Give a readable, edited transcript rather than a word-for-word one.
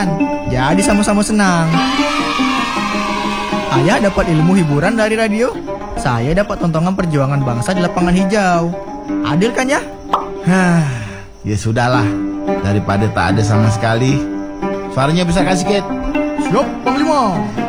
kan? Jadi sama-sama senang. Ayah dapat ilmu hiburan dari radio. Saya dapat tontonan perjuangan bangsa di lapangan hijau. Adil kan ya? Ya sudahlah, daripada tak ada sama sekali. Suaranya bisa kasih, Kit. Siap, Panglima.